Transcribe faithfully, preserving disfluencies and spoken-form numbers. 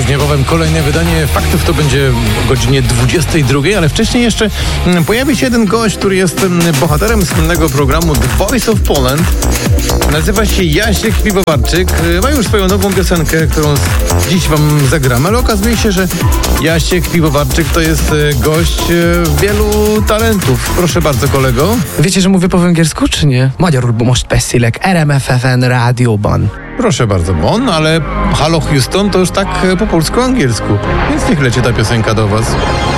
z niebawem kolejne wydanie Faktów. To będzie o godzinie dwudziestej drugiej, ale wcześniej jeszcze pojawi się jeden gość, który jest bohaterem słynnego programu The Voice of Poland. Nazywa się Jasiek Piwowarczyk. Ma już swoją nową piosenkę, którą dziś wam zagramy, ale okazuje się, że Jasiek Piwowarczyk to jest gość wielu talentów. Proszę bardzo, kolego. Wiecie, że mówię po węgiersku, czy nie? Magyarul most beszélek er em ef ef en rádióban. Proszę bardzo, Bon, ale Halo Houston to już tak po polsku-angielsku. Więc niech leci ta piosenka do was.